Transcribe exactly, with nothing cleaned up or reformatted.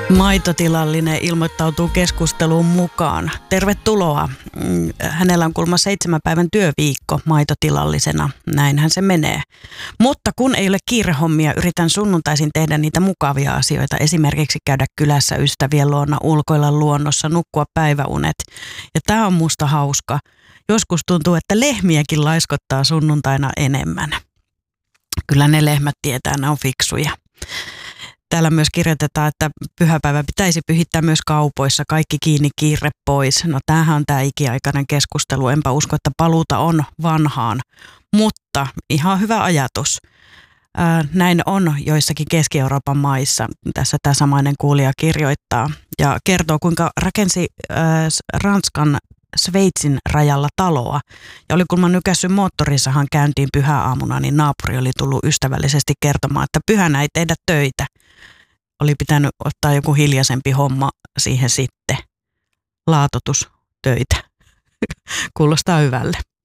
Maitotilallinen ilmoittautuu keskusteluun mukaan. Tervetuloa. Hänellä on kuulemma seitsemän päivän työviikko maitotilallisena. Näinhän se menee. Mutta kun ei ole kiirehommia, yritän sunnuntaisin tehdä niitä mukavia asioita. Esimerkiksi käydä kylässä ystävien luona, ulkoilla luonnossa, nukkua päiväunet. Ja tämä on musta hauska. Joskus tuntuu, että lehmiäkin laiskottaa sunnuntaina enemmän. Kyllä ne lehmät tietää, ne on fiksuja. Täällä myös kirjoitetaan, että pyhäpäivä pitäisi pyhittää myös kaupoissa, kaikki kiinni, kiire pois. No tämähän on tämä ikiaikainen keskustelu, enpä usko, että paluuta on vanhaan, mutta ihan hyvä ajatus. Ää, näin on joissakin Keski-Euroopan maissa, tässä tämä samainen kuulija kirjoittaa ja kertoo, kuinka rakensi ää, Ranskan Sveitsin rajalla taloa. Ja oli kun mä nykässyt moottorisahan käyntiin pyhäaamuna, niin naapuri oli tullut ystävällisesti kertomaan, että pyhänä ei tehdä töitä. Oli pitänyt ottaa joku hiljaisempi homma siihen sitten. Laatotustöitä. Kuulostaa hyvälle.